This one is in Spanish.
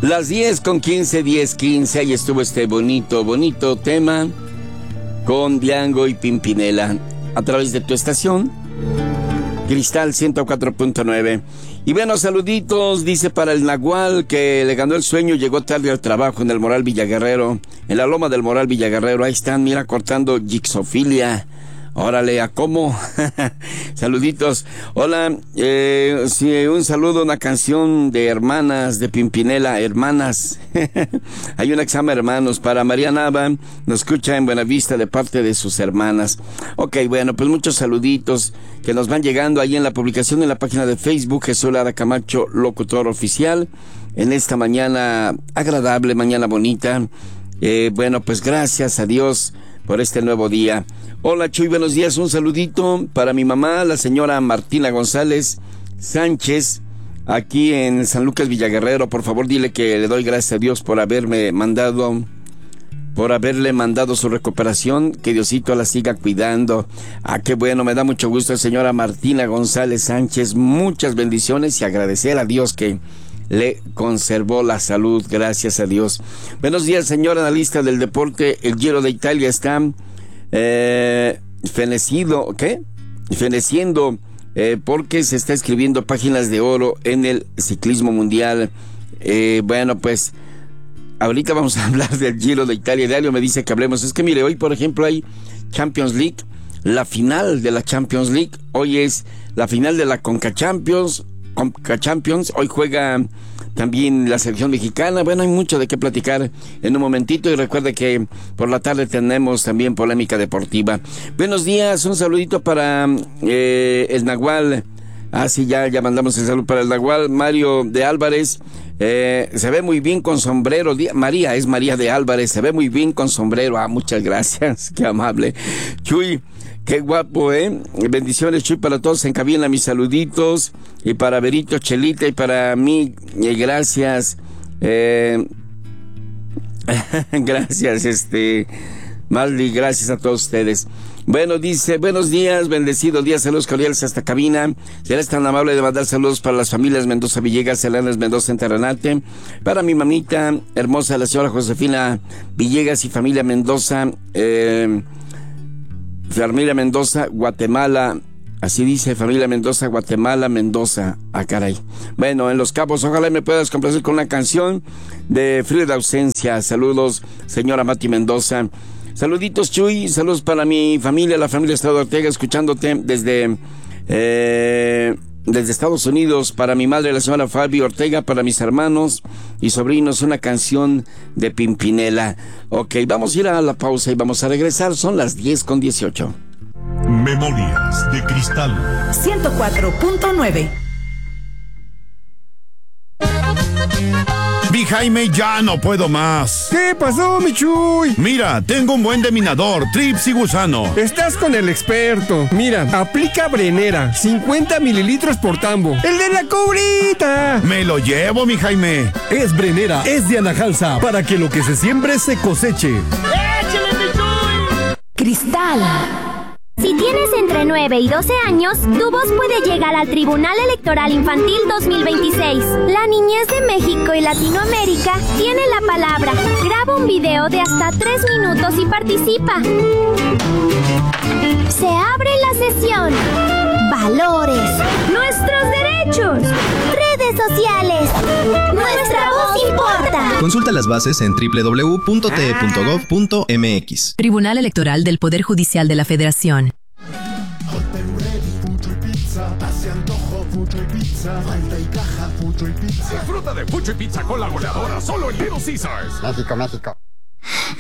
Las 10:15, 10:15, ahí estuvo este bonito tema con Diango y Pimpinela a través de tu estación Cristal 104.9. Y bueno, saluditos, dice para el Nahual que le ganó el sueño, llegó tarde al trabajo en el Moral Villaguerrero, en la loma del Moral Villaguerrero. Ahí están, mira, cortando gixofilia. Órale, ¿a cómo? Saluditos. Hola, sí, un saludo, una canción de Hermanas, de Pimpinela, Hermanas. Hay una que se llama Hermanos, para María Nava, nos escucha en Buenavista de parte de sus hermanas. Ok, bueno, pues muchos saluditos que nos van llegando ahí en la publicación en la página de Facebook, Jesús Lara Camacho, locutor oficial, en esta mañana agradable, mañana bonita. Bueno, pues gracias a Dios por este nuevo día. Hola Chuy, buenos días, un saludito para mi mamá, la señora Martina González Sánchez, aquí en San Lucas Villaguerrero. Por favor dile que le doy gracias a Dios por haberle mandado su recuperación, que Diosito la siga cuidando. Ah, qué bueno, me da mucho gusto, señora Martina González Sánchez, muchas bendiciones y agradecer a Dios que le conservó la salud, gracias a Dios. Buenos días, señor analista del deporte, el Giro de Italia está feneciendo, porque se está escribiendo páginas de oro en el ciclismo mundial. Bueno, pues ahorita vamos a hablar del Giro de Italia. Dario me dice que hablemos. Es que mire, hoy por ejemplo hay Champions League, la final de la Champions League. Hoy es la final de la Conca Champions. Hoy juega también la selección mexicana. Bueno, hay mucho de qué platicar en un momentito, y recuerde que por la tarde tenemos también polémica deportiva. Buenos días, un saludito para el Nahual. Sí, ya mandamos el saludo para el Nahual. Mario de Álvarez, se ve muy bien con sombrero. María de Álvarez, se ve muy bien con sombrero. Muchas gracias, qué amable. Chuy, qué guapo, bendiciones, Chuy, para todos en cabina, mis saluditos, y para Berito, Chelita, y para mí, gracias, gracias, Marley, gracias a todos ustedes. Bueno, dice, buenos días, bendecido día, saludos cordiales hasta cabina. Serás tan amable de mandar saludos para las familias Mendoza Villegas, Helanes Mendoza en Terranate, para mi mamita hermosa, la señora Josefina Villegas y familia Mendoza, familia Mendoza, Guatemala, así dice, familia Mendoza, Guatemala, Mendoza. Caray. Bueno, en Los Cabos, ojalá me puedas complacer con una canción de Frío de Ausencia. Saludos, señora Mati Mendoza. Saluditos, Chuy, saludos para mi familia, la familia Estrada Ortega, escuchándote desde Estados Unidos. Para mi madre, la señora Fabi Ortega, para mis hermanos y sobrinos, una canción de Pimpinela. Ok, vamos a ir a la pausa y vamos a regresar. Son las 10:18. Memorias de Cristal 104.9. Vi, Jaime, ya no puedo más. ¿Qué pasó, mi Chuy? Mira, tengo un buen deminador, Trips y Gusano. Estás con el experto. Mira, aplica Brenera, 50 mililitros por tambo. ¡El de la cobrita! Me lo llevo, mi Jaime. Es Brenera, es de Anajalsa, para que lo que se siembre se coseche. ¡Échale, mi Chuy! Cristal. Si tienes entre 9 y 12 años, tu voz puede llegar al Tribunal Electoral Infantil 2026. La niñez de México y Latinoamérica tiene la palabra. Graba un video de hasta 3 minutos y participa. Se abre la sesión. Valores. Nuestros derechos. Redes sociales. Nuestra voz importa. Consulta las bases en www.te.gov.mx. Tribunal Electoral del Poder Judicial de la Federación. Disfruta de Pucho y Pizza con la goleadora solo en Little Caesars. México, México.